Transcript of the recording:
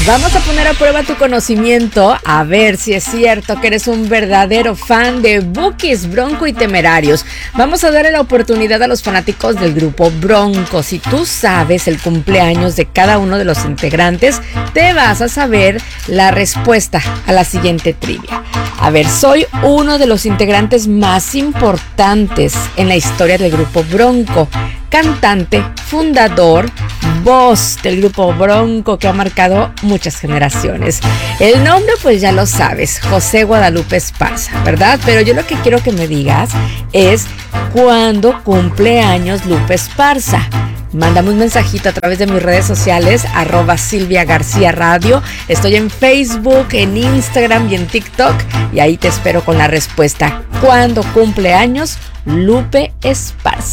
Vamos a poner a prueba tu conocimiento a ver si es cierto que eres un verdadero fan de Bukis, Bronco y Temerarios. Vamos a darle la oportunidad a los fanáticos del grupo Bronco. Si tú sabes el cumpleaños de cada uno de los integrantes, te vas a saber la respuesta a la siguiente trivia. A ver, soy uno de los integrantes más importantes en la historia del grupo Bronco. Cantante, fundador, voz del grupo Bronco que ha marcado muchas generaciones. El nombre pues ya lo sabes, José Guadalupe Esparza, ¿verdad? Pero yo lo que quiero que me digas es ¿cuándo cumple años Lupe Esparza? Mándame un mensajito a través de mis redes sociales, @SilviaGarcía Radio. Estoy en Facebook, en Instagram y en TikTok. Y ahí te espero con la respuesta. ¿Cuándo cumple años Lupe Esparza?